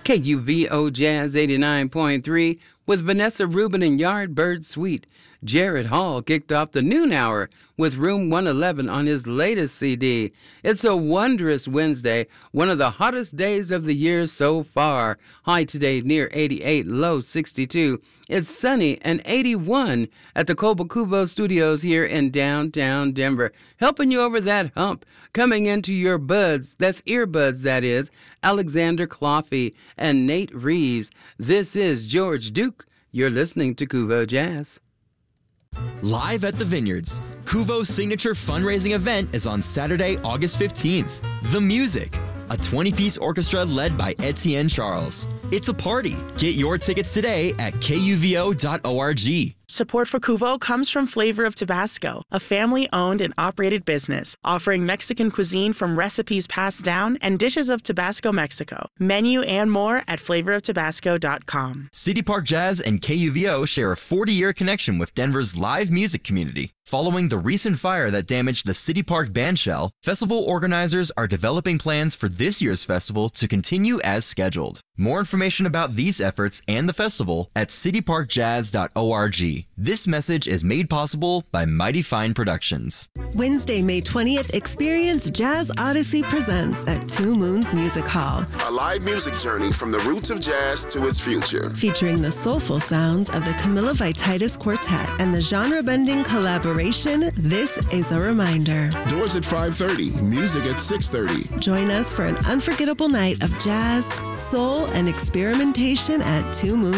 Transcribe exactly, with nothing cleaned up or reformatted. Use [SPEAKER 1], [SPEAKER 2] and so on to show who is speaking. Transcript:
[SPEAKER 1] K U V O Jazz eighty-nine point three with Vanessa Rubin and Yardbird Suite. Jared Hall kicked off the noon hour with Room one eleven on his latest C D. It's a wondrous Wednesday, one of the hottest days of the year so far. High today near eighty-eight, low sixty-two. It's sunny and eighty-one at the Cobo Cubo Studios here in downtown Denver. Helping you over that hump, coming into your buds, that's earbuds that is, Alexander Cloffey and Nate Reeves. This is George Duke. You're listening to Cubo Jazz.
[SPEAKER 2] Live at the Vineyards, Cuvo's signature fundraising event is on Saturday, August fifteenth. The Music, a twenty-piece orchestra led by Etienne Charles. It's a party. Get your tickets today at K U V O dot org.
[SPEAKER 3] Support for Cuvo comes from Flavor of Tabasco, a family-owned and operated business offering Mexican cuisine from recipes passed down and dishes of Tabasco, Mexico. Menu and more at flavor of tabasco dot com.
[SPEAKER 2] City Park Jazz and K U V O share a forty-year connection with Denver's live music community. Following the recent fire that damaged the City Park bandshell, festival organizers are developing plans for this year's festival to continue as scheduled. More information about these efforts and the festival at city park jazz dot org. This message is made possible by Mighty Fine Productions.
[SPEAKER 4] Wednesday, May twentieth, experience Jazz Odyssey Presents at Two Moons Music Hall.
[SPEAKER 5] A live music journey from the roots of jazz to its future.
[SPEAKER 4] Featuring the soulful sounds of the Camilla Vititis Quartet and the genre-bending collaboration, This Is a Reminder.
[SPEAKER 5] Doors at five thirty, music at six thirty.
[SPEAKER 4] Join us for an unforgettable night of jazz, soul, and experimentation at Two Moons